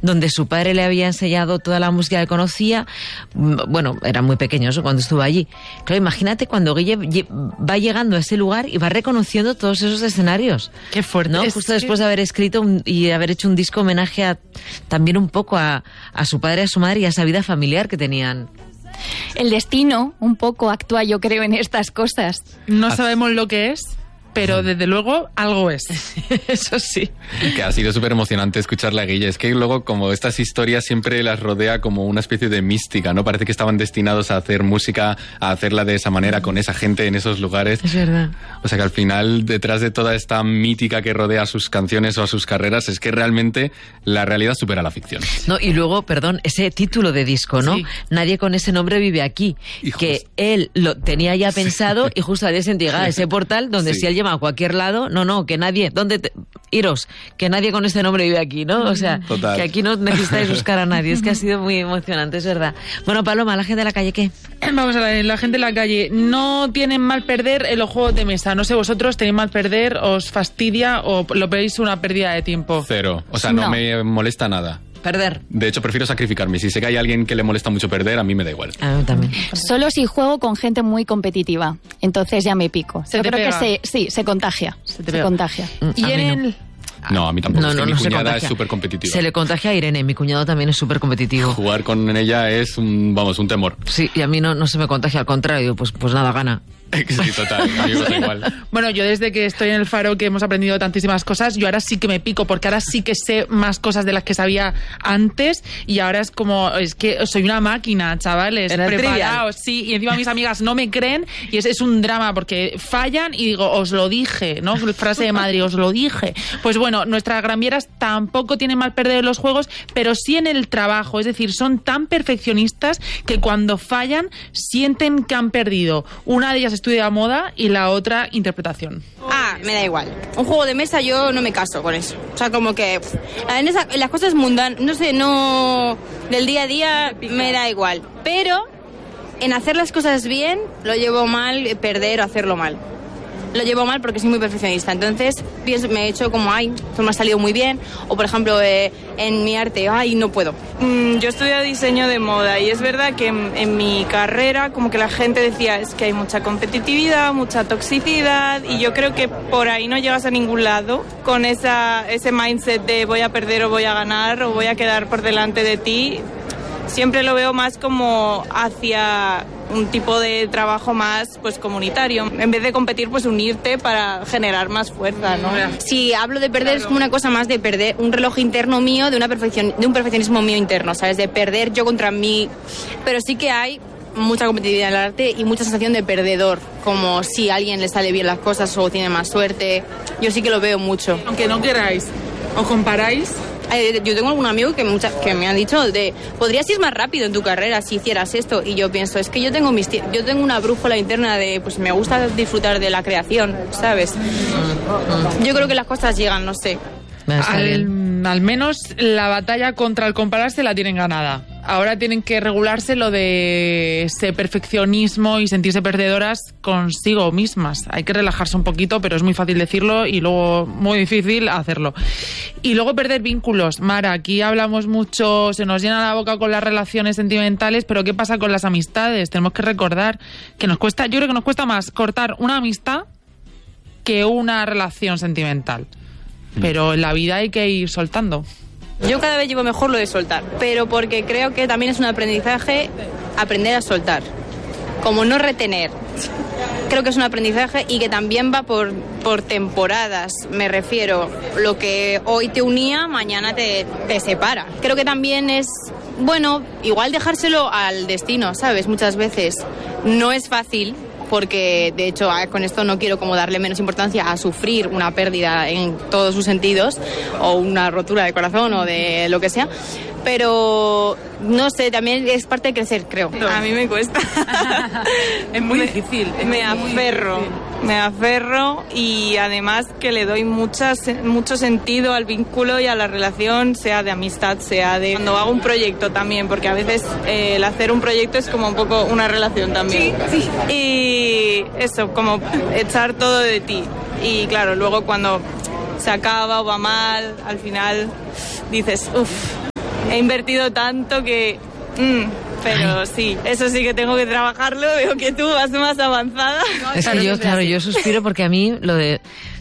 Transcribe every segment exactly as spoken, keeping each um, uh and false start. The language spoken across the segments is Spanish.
donde su padre le había enseñado toda la música que conocía. Bueno, era muy pequeño eso cuando estuvo allí. Claro, imagínate cuando Guille va llegando a ese lugar y va reconociendo todos esos escenarios. Qué fuerte. ¿No? Es Justo que... después de haber escrito un, y haber hecho un disco homenaje a, también un poco a, a su padre, a su madre y a esa vida familiar que tenían. El destino un poco actúa, yo creo, en estas cosas. No sabemos lo que es, pero desde luego algo es. Eso sí. Que ha sido súper emocionante escucharla a Guille. Es que luego, como estas historias siempre las rodea como una especie de mística, ¿no? Parece que estaban destinados a hacer música, a hacerla de esa manera, con esa gente en esos lugares. Es verdad. O sea que al final, detrás de toda esta mítica que rodea a sus canciones o a sus carreras, es que realmente la realidad supera la ficción. No, y luego, perdón, ese título de disco, ¿no? Sí. Nadie con ese nombre vive aquí. Y que just... él lo tenía ya pensado sí. y justo al día siguiente llegaba a ese portal donde sí. si él llama a cualquier lado, no, no, que nadie, ¿dónde te... iros? Que nadie con este nombre vive aquí, ¿no? O sea, Total. que aquí no necesitáis buscar a nadie. Es que ha sido muy emocionante, es verdad. Bueno, Paloma, ¿la gente de la calle qué? Vamos a ver, la gente de la calle. No tienen mal perder en los juegos de mesa. No sé, vosotros tenéis mal perder, os fastidia o lo veis una pérdida de tiempo. Cero. O sea, no, no me molesta nada. Perder. De hecho, prefiero sacrificarme. Si sé que hay alguien que le molesta mucho perder, a mí me da igual. A mí también. Solo si juego con gente muy competitiva. Entonces ya me pico. Se Yo te creo pega. que se, sí, se contagia. Se, te se contagia. Y en el... No, a mí tampoco. No, es que no, mi no cuñada es súper competitiva. Se le contagia a Irene. Mi cuñado también es súper competitivo. Jugar con ella es, un, vamos, un temor. Sí, y a mí no, no se me contagia. Al contrario, pues, pues nada, gana. Sí, total, a mí me da igual. Bueno, yo desde que estoy en el Faro, que hemos aprendido tantísimas cosas, yo ahora sí que me pico, porque ahora sí que sé más cosas de las que sabía antes, y ahora es como, es que soy una máquina, chavales, preparados, sí, y encima mis amigas no me creen, y es, es un drama, porque fallan y digo, os lo dije, ¿no? Frase de Madrid, os lo dije. Pues bueno, nuestras granvieras tampoco tienen mal perder en los juegos, pero sí en el trabajo, es decir, son tan perfeccionistas que cuando fallan sienten que han perdido. Una de ellas estudia moda y la otra interpretación. Ah, me da igual. Un juego de mesa yo no me caso con eso. O sea, como que pff, en, esa, en las cosas mundanas, no sé, no del día a día me da igual. Pero en hacer las cosas bien lo llevo mal, perder o hacerlo mal. Lo llevo mal porque soy muy perfeccionista. Entonces pienso, me he hecho como, ay, esto me ha salido muy bien. O, por ejemplo, eh, en mi arte, ay, no puedo. Mm, yo estudio diseño de moda y es verdad que en, en mi carrera como que la gente decía es que hay mucha competitividad, mucha toxicidad y yo creo que por ahí no llegas a ningún lado con esa, ese mindset de voy a perder o voy a ganar o voy a quedar por delante de ti. Siempre lo veo más como hacia un tipo de trabajo más pues comunitario. En vez de competir, pues unirte para generar más fuerza, ¿no? Si hablo de perder, claro, es como una cosa más de perder un reloj interno mío, de una perfección, de un perfeccionismo mío interno, ¿sabes? De perder yo contra mí. Pero sí que hay mucha competitividad en el arte y mucha sensación de perdedor, como si a alguien le sale bien las cosas o tiene más suerte. Yo sí que lo veo mucho. Aunque no queráis, ¿os comparáis? Yo tengo algún amigo que, mucha, que me han dicho de podrías ir más rápido en tu carrera si hicieras esto, y yo pienso, es que yo tengo mis yo tengo una brújula interna de pues me gusta disfrutar de la creación, ¿sabes? Yo creo que las cosas llegan, no sé. Al, al menos la batalla contra el compararse la tienen ganada. Ahora tienen que regularse lo de ese perfeccionismo y sentirse perdedoras consigo mismas. Hay que relajarse un poquito, pero es muy fácil decirlo y luego muy difícil hacerlo. Y luego perder vínculos. Mara, aquí hablamos mucho, se nos llena la boca con las relaciones sentimentales, pero ¿qué pasa con las amistades? Tenemos que recordar que nos cuesta, yo creo que nos cuesta más cortar una amistad que una relación sentimental. Pero en la vida hay que ir soltando. Yo cada vez llevo mejor lo de soltar, pero porque creo que también es un aprendizaje aprender a soltar, como no retener. Creo que es un aprendizaje y que también va por, por temporadas, me refiero. Lo que hoy te unía, mañana te, te separa. Creo que también es, bueno, igual dejárselo al destino, ¿sabes? Muchas veces no es fácil, porque de hecho con esto no quiero como darle menos importancia a sufrir una pérdida en todos sus sentidos o una rotura de corazón o de lo que sea, pero no sé, también es parte de crecer, creo. A mí me cuesta. Es muy difícil. Me, me aferro, me aferro y además que le doy muchas, mucho sentido al vínculo y a la relación, sea de amistad, sea de cuando hago un proyecto también, porque a veces eh, el hacer un proyecto es como un poco una relación también. Sí, sí. Y eso, como echar todo de ti. Y claro, luego cuando se acaba o va mal, al final dices, uff, he invertido tanto que... Mm, pero sí, eso sí que tengo que trabajarlo. Veo que tú vas más avanzada. Es que yo, claro, yo suspiro porque a mí lo de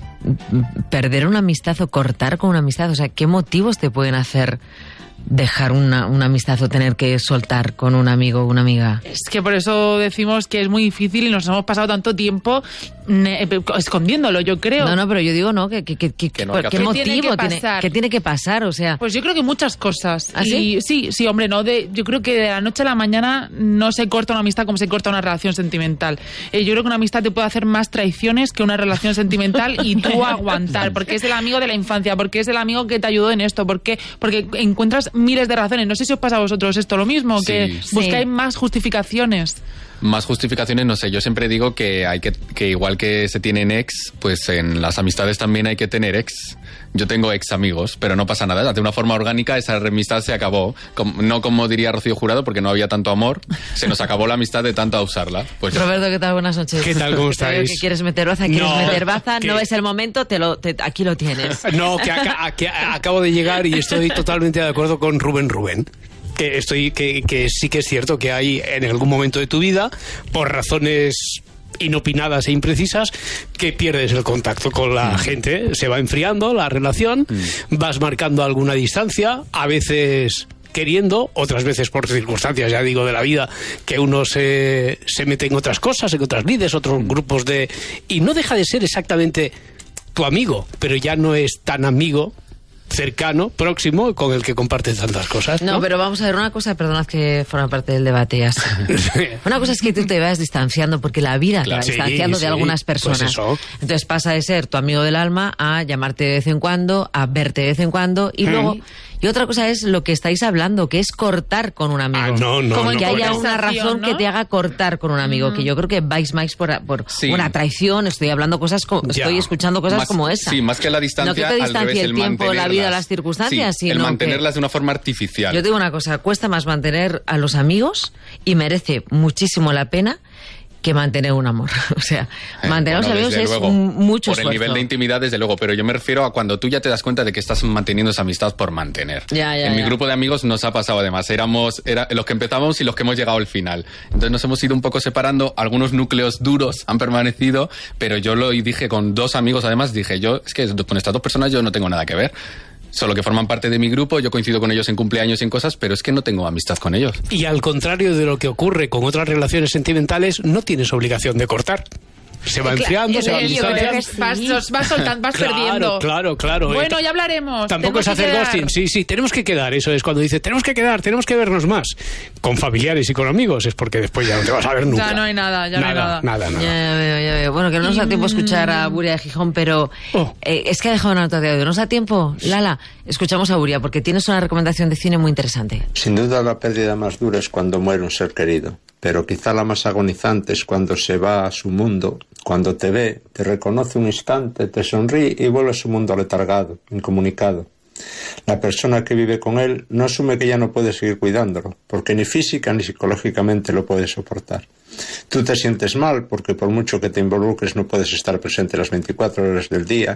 perder una amistad o cortar con una amistad, o sea, ¿qué motivos te pueden hacer dejar una, una amistad o tener que soltar con un amigo o una amiga? Es que por eso decimos que es muy difícil y nos hemos pasado tanto tiempo ne- escondiéndolo, yo creo. No, no, pero yo digo, ¿no? ¿Qué, qué, qué, Que no, ¿qué que motivo tiene que tiene, pasar? ¿qué tiene que pasar? O sea, Pues yo creo que muchas cosas. ¿Ah, y sí? sí, sí, hombre, no de, yo creo que de la noche a la mañana no se corta una amistad como se corta una relación sentimental. Eh, yo creo que una amistad te puede hacer más traiciones que una relación sentimental y tú aguantar, porque es el amigo de la infancia, porque es el amigo que te ayudó en esto, porque, porque encuentras miles de razones. No sé si os pasa a vosotros esto lo mismo, Sí. que Sí. buscáis más justificaciones. Más justificaciones, no sé, yo siempre digo que hay que, que igual que se tienen ex, pues en las amistades también hay que tener ex. Yo tengo ex amigos, pero no pasa nada, de una forma orgánica esa amistad se acabó, Com- no como diría Rocío Jurado, porque no había tanto amor, se nos acabó la amistad de tanto usarla. Pues ya. Roberto, ¿qué tal? Buenas noches. ¿Qué tal? ¿Cómo estáis? Creo que quieres meter baza, quieres No, meter baza, que- no es el momento, te lo, te- aquí lo tienes. No, que, aca- que acabo de llegar y estoy totalmente de acuerdo con Rubén Rubén. Que estoy que, que sí que es cierto que hay en algún momento de tu vida, por razones inopinadas e imprecisas, que pierdes el contacto con la gente, se va enfriando la relación, vas marcando alguna distancia, a veces queriendo, otras veces por circunstancias, ya digo, de la vida, que uno se, se mete en otras cosas, en otras lides, otros grupos de... Y no deja de ser exactamente tu amigo, pero ya no es tan amigo cercano, próximo, con el que compartes tantas cosas, ¿no? No, pero vamos a ver una cosa, perdonad que forma parte del debate así. Una cosa es que tú te vas distanciando porque la vida Claro. te va distanciando Sí, de sí, algunas pues personas. eso. Entonces pasa de ser tu amigo del alma a llamarte de vez en cuando, a verte de vez en cuando y Mm. luego... Y otra cosa es lo que estáis hablando, que es cortar con un amigo. Ah, no, no, Como no, que haya no. una razón ¿no? que te haga cortar con un amigo, que yo creo que vais más por, por Sí. una traición, estoy hablando cosas, co- Ya. estoy escuchando cosas Más- como esa. Sí, más que la distancia, No que te al distancie revés, el tiempo, la vida, mantenerlas. las circunstancias, Sí, el sino mantenerlas que- de una forma artificial. Yo te digo una cosa, cuesta más mantener a los amigos y merece muchísimo la pena que mantener un amor. O sea, Eh, mantener a los bueno, amigos desde es luego, un- mucho por el esfuerzo. nivel de intimidad, desde luego, pero yo me refiero a cuando tú ya te das cuenta de que estás manteniendo esa amistad por mantener. Ya, ya, en mi ya. grupo de amigos nos ha pasado además, éramos era, los que empezamos y los que hemos llegado al final. Entonces nos hemos ido un poco separando, algunos núcleos duros han permanecido, pero yo lo dije con dos amigos además, dije yo, es que con estas dos personas yo no tengo nada que ver. Solo que forman parte de mi grupo, yo coincido con ellos en cumpleaños y en cosas, pero es que no tengo amistad con ellos. Y al contrario de lo que ocurre con otras relaciones sentimentales, no tienes obligación de cortar. Se va enfriando, se va Eh, yo creo distanciando. que sí. vas, os vas soltando, vas Claro, perdiendo. claro, claro. Bueno, Eh, ya hablaremos. Tampoco Tenemos es que hacer quedar. ghosting, sí, sí, tenemos que quedar, eso es cuando dice, tenemos que quedar, tenemos que vernos más. Con familiares y con amigos, es porque después ya no te vas a ver nunca. Ya no hay nada, ya no hay nada. Nada, nada. Ya veo, ya veo. Bueno, que no nos da tiempo escuchar a Buria de Gijón, pero Oh. eh, es que ha dejado una nota de audio. ¿Nos da tiempo? Lala, escuchamos a Buria porque tienes una recomendación de cine muy interesante. Sin duda la pérdida más dura es cuando muere un ser querido, pero quizá la más agonizante es cuando se va a su mundo, cuando te ve, te reconoce un instante, te sonríe y vuelve a su mundo letargado, incomunicado. La persona que vive con él no asume que ya no puede seguir cuidándolo, porque ni física ni psicológicamente lo puede soportar. Tú te sientes mal porque por mucho que te involucres no puedes estar presente las veinticuatro horas del día,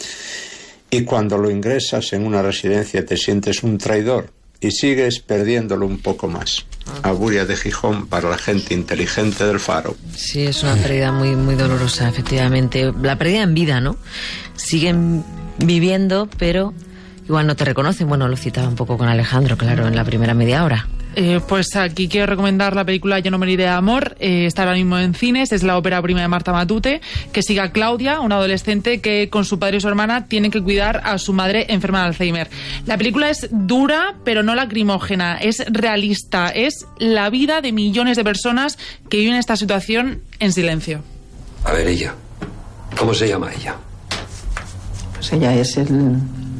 y cuando lo ingresas en una residencia te sientes un traidor y sigues perdiéndolo un poco más. Buria de Gijón para la gente inteligente del Faro. Sí, es una pérdida muy, muy dolorosa, efectivamente. La pérdida en vida, ¿no? Siguen viviendo, pero igual no te reconocen. Bueno, lo citaba un poco con Alejandro, claro, en la primera media hora. Eh, pues aquí quiero recomendar la película Yo no moriré de amor. Eh, está ahora mismo en cines. Es la ópera prima de Marta Matute, que sigue a Claudia, una adolescente que con su padre y su hermana tienen que cuidar a su madre enferma de Alzheimer. La película es dura, pero no lacrimógena. Es realista. Es la vida de millones de personas que viven esta situación en silencio. A ver, ella. ¿Cómo se llama ella? Pues ella es el...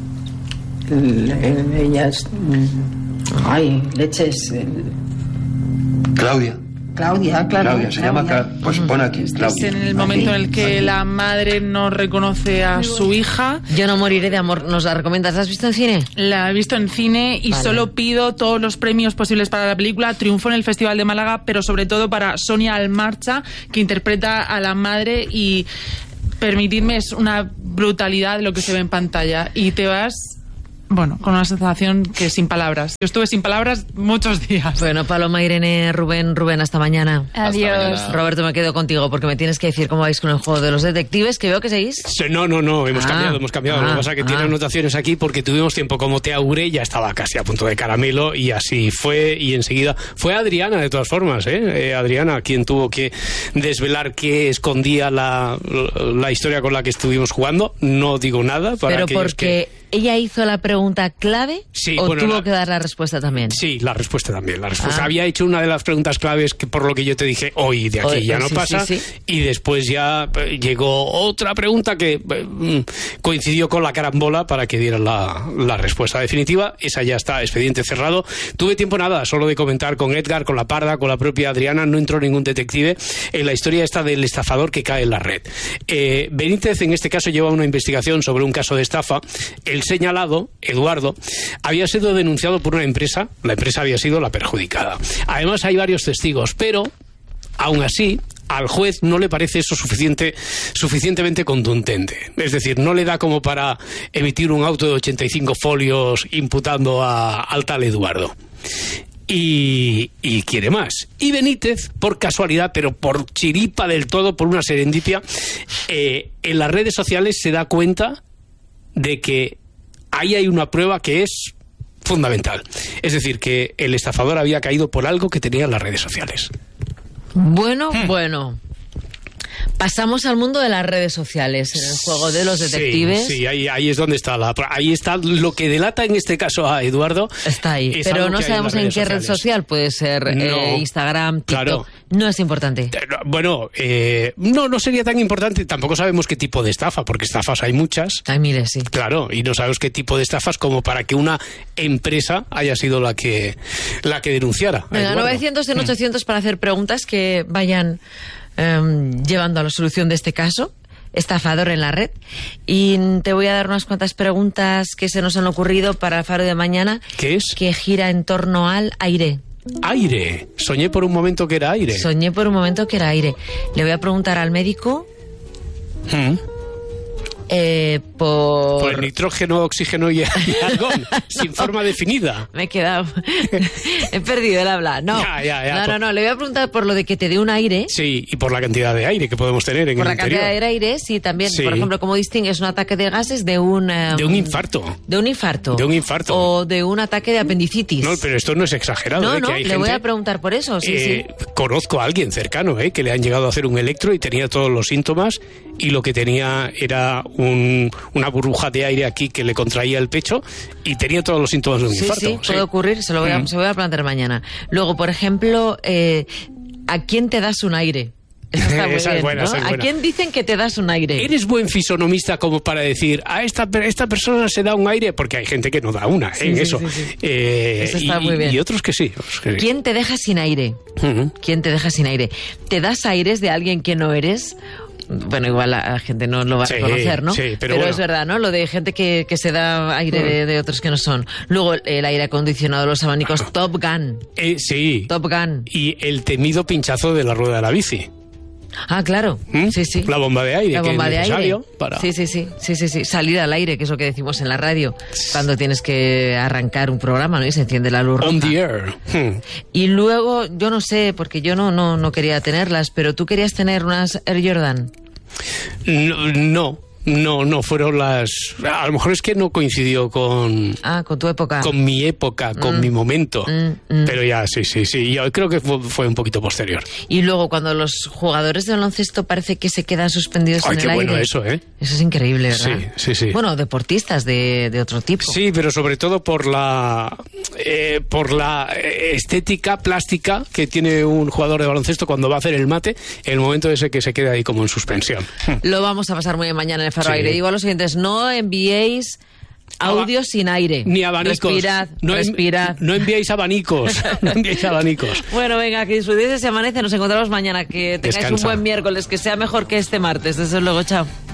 el- el- ella es... Ay, leches... el- Claudia. Claudia, claro. Claudia, se llama Cla- Pues pon aquí, Es Claudia. en el momento en el que la madre no reconoce a su hija. Yo no moriré de amor. ¿Nos la recomiendas? ¿La has visto en cine? La he visto en cine y Vale. solo pido todos los premios posibles para la película. Triunfó en el Festival de Málaga, pero sobre todo para Sonia Almarcha, que interpreta a la madre, y permitidme, es una brutalidad lo que se ve en pantalla. Y te vas Bueno, con una sensación que sin palabras. Yo estuve sin palabras muchos días. Bueno, Paloma, Irene, Rubén, Rubén, hasta mañana. Adiós. Hasta mañana. Roberto, me quedo contigo porque me tienes que decir cómo vais con el juego de los detectives, que veo que seguís. No, no, no, hemos Ah, cambiado, hemos cambiado. ah, Lo que pasa es que ah. tiene anotaciones aquí porque tuvimos tiempo, como te auguré, ya estaba casi a punto de caramelo y así fue. Y enseguida fue Adriana, de todas formas, ¿eh? Eh, Adriana, quien tuvo que desvelar qué escondía la, la historia con la que estuvimos jugando. No digo nada para Pero aquellos porque que... ella hizo la pregunta clave Sí, o bueno, tuvo la- que dar la respuesta también. Sí, la respuesta también. La respuesta. Ah. Había hecho una de las preguntas claves que por lo que yo te dije hoy de aquí Hoy, ya no sí, pasa. sí, sí. Y después ya eh, llegó otra pregunta que eh, mm, coincidió con la carambola para que diera la, la respuesta definitiva. Esa ya está, expediente cerrado. Tuve tiempo nada, solo de comentar con Edgar, con la Parda, con la propia Adriana. No entró ningún detective en la historia esta del estafador que cae en la red. Eh, Benítez en este caso lleva una investigación sobre un caso de estafa. El señalado, Eduardo, había sido denunciado por una empresa. La empresa había sido la perjudicada. Además hay varios testigos, pero aún así al juez no le parece eso suficiente, suficientemente contundente. Es decir, no le da como para emitir un auto de ochenta y cinco folios imputando a, al tal Eduardo. Y, y quiere más. Y Benítez, por casualidad, pero por chiripa del todo, por una serendipia, eh, en las redes sociales se da cuenta de que ahí hay una prueba que es fundamental. Es decir, que el estafador había caído por algo que tenía en las redes sociales. Bueno, Hmm. bueno. Pasamos al mundo de las redes sociales, en el juego de los detectives. Sí, sí, ahí, ahí es donde está la, ahí está lo que delata en este caso a Eduardo. Está ahí, es pero algo no que hay en sabemos las en redes qué red sociales. social puede ser, No. eh, Instagram, TikTok. Claro. No es importante. Eh, no, Bueno, eh, no, no sería tan importante. Tampoco sabemos qué tipo de estafa, porque estafas hay muchas. Hay miles, sí. Claro, y no sabemos qué tipo de estafas como para que una empresa haya sido la que la que denunciara. a Venga, Eduardo. novecientos en ochocientos para hacer preguntas que vayan em, llevando a la solución de este caso. Estafador en la red. Y te voy a dar unas cuantas preguntas que se nos han ocurrido para el Faro de mañana. ¿Qué es? Que gira en torno al aire. Aire. Soñé por un momento que era aire. Soñé por un momento que era aire. Le voy a preguntar al médico Mm. eh, por... Por el nitrógeno, oxígeno y, y argón, sin forma definida. Me he quedado... He perdido el habla. No, Ya, ya, ya, no, por- no, no. Le voy a preguntar por lo de que te dé un aire. Sí, y por la cantidad de aire que podemos tener en Por el la interior. cantidad de aire, sí, también. Sí. Por ejemplo, ¿cómo distingues un ataque de gases de un... em, De un infarto. De un infarto. De un infarto. O de un ataque de apendicitis. No, pero esto no es exagerado. No, ¿eh? no, que hay le gente, voy a preguntar por eso, sí, eh, sí. Conozco a alguien cercano ¿eh? que le han llegado a hacer un electro y tenía todos los síntomas y lo que tenía era un, una burbuja de aire aquí que le contraía el pecho y tenía todos los síntomas de un Sí, infarto. sí, puede ocurrir, se lo voy a, Mm. se lo voy a plantear mañana. Luego, por ejemplo, eh, ¿a quién te das un aire? Esa está muy Esa es bien, buena, ¿no? esa es ¿A buena. quién dicen que te das un aire? ¿Eres buen fisonomista como para decir a esta, per- esta persona se da un aire? Porque hay gente que no da una ¿eh? Sí, en sí, eso. sí, sí. Eh, Eso está y, muy bien. y otros que sí. otros que sí. ¿Quién te deja sin aire? Ujú. ¿Quién te deja sin aire? ¿Te das aires de alguien que no eres? Bueno, igual la, la gente no lo va Sí, a reconocer, ¿no? sí, pero bueno. es verdad, ¿no? Lo de gente que, que se da aire de, de otros que no son. Luego, el aire acondicionado, los abanicos, Top Gun. Eh, sí. Top Gun. Y el temido pinchazo de la rueda de la bici. Ah, claro. ¿Mm? Sí, sí. La bomba de aire, La que bomba es de aire. necesario para... Sí, sí, sí, sí, sí, sí. Salir al aire, que es lo que decimos en la radio, cuando tienes que arrancar un programa, ¿no? Y se enciende la luz roja. On the air. Hmm. Y luego, yo no sé, porque yo no, no, no quería tenerlas, pero tú querías tener unas Air Jordan. No, no, no, no fueron las... A lo mejor es que no coincidió con... Ah, con tu época. Con mi época, con Mm. mi momento. Mm, mm. Pero ya, sí, sí, sí. Yo creo que fue, fue un poquito posterior. Y luego, cuando los jugadores de baloncesto parece que se quedan suspendidos Ay, en qué el bueno aire. eso, ¿eh? Eso es increíble, ¿verdad? Sí, sí, sí. Bueno, deportistas de, de otro tipo. Sí, pero sobre todo por la eh, por la eh, estética plástica que tiene un jugador de baloncesto cuando va a hacer el mate, el momento ese que se queda ahí como en suspensión. Lo vamos a pasar muy bien mañana en el Faro Sí. Aire. Digo a los oyentes, no enviéis audio sin aire. Ni abanicos. Respirad, no, en- respirad. no enviéis abanicos. No enviéis abanicos. Bueno, venga, que disfrutéis ese amanece. Nos encontramos mañana. Que tengáis Descansa. un buen miércoles. Que sea mejor que este martes. Desde luego, chao.